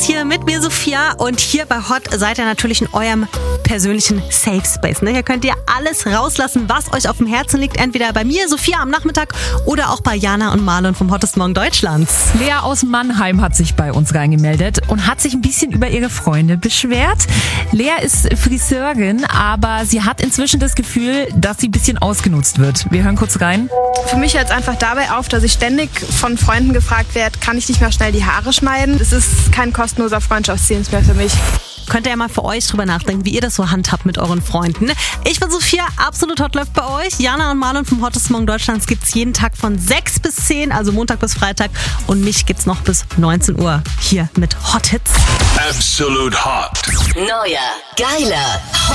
hier mit mir, Sophia. Und hier bei Hot seid ihr natürlich in eurem persönlichen Safe Space. Ne? Hier könnt ihr alles rauslassen, was euch auf dem Herzen liegt. Entweder bei mir, Sophia, am Nachmittag oder auch bei Jana und Marlon vom Hottest Morgen Deutschlands. Lea aus Mannheim hat sich bei uns reingemeldet und hat sich ein bisschen über ihre Freunde beschwert. Lea ist Friseurin, aber sie hat inzwischen das Gefühl, dass sie ein bisschen ausgenutzt wird. Wir hören kurz rein. Für mich hört es einfach dabei auf, dass ich ständig von Freunden gefragt werde, kann ich nicht mal schnell die Haare schneiden? Das ist kein kostenloser Freundschaftsdienst mehr für mich. Könnt ihr ja mal für euch drüber nachdenken, wie ihr das so handhabt mit euren Freunden. Ich bin Sophia, absolut hot läuft bei euch. Jana und Marlon vom Hottest Morgen Deutschlands gibt's jeden Tag von 6 bis 10, also Montag bis Freitag. Und mich gibt's noch bis 19 Uhr hier mit Hot Hits. Absolute Hot. Neuer, geiler